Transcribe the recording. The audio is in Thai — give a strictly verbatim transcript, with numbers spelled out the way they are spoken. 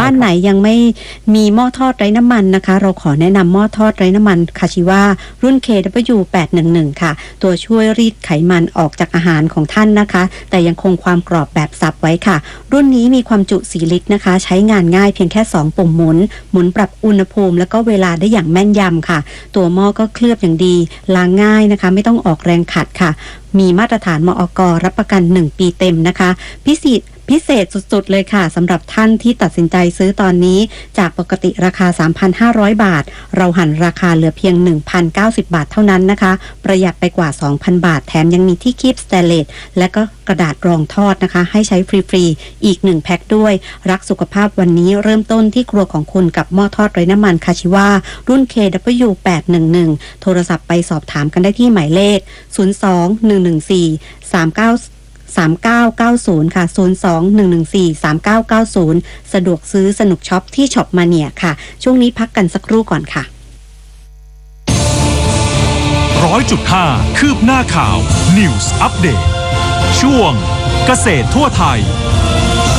บ้านไหนยังไม่มีหม้อทอดไร้น้ำมันนะคะเราขอแนะนำหม้อทอดไร้น้ำมันคาชิวารุ่น เค ดับเบิลยู แปดหนึ่งหนึ่ง ค่ะตัวช่วยรีดไขมันออกจากอาหารของท่านนะคะแต่ยังคงความกรอบแบบสับไว้ค่ะรุ่นนี้มีความจุสี่ลิตรนะคะใช้งานง่ายเพียงแค่สองปุ่มหมุนหมุนปรับอุณหภูมิแล้วก็เวลาได้อย่างแม่นยำค่ะตัวหม้อก็เคลือบอย่างดีล้างง่ายนะคะไม่ต้องออกแรงขัดค่ะมีมาตรฐานมอก.รับประกันหนึ่งปีเต็มนะคะพิเศษพิเศษสุดๆเลยค่ะสำหรับท่านที่ตัดสินใจซื้อตอนนี้จากปกติราคา สามพันห้าร้อย บาทเราหันราคาเหลือเพียง หนึ่งพันเก้าสิบ บาทเท่านั้นนะคะประหยัดไปกว่า สองพัน บาทแถมยังมีที่คีบสเตนเลสและก็กระดาษรองทอดนะคะให้ใช้ฟรีๆอีกหนึ่งแพ็คด้วยรักสุขภาพวันนี้เริ่มต้นที่ครัวของคุณกับหม้อทอดไร้น้ำมันคาชิวารุ่น เค ดับเบิลยู แปดหนึ่งหนึ่ง โทรศัพท์ไปสอบถามกันได้ที่หมายเลขศูนย์ สอง หนึ่ง หนึ่ง สี่ สาม เก้า สาม เก้า เก้า ศูนย์ ค่ะศูนย์ สอง หนึ่ง หนึ่ง สี่ สาม เก้า เก้า ศูนย์สะดวกซื้อสนุกช็อปที่ช็อปมาเนียค่ะช่วงนี้พักกันสักครู่ก่อนค่ะร้อยจุดห้าคืบหน้าข่าว News Update ช่วงเกษตรทั่วไทย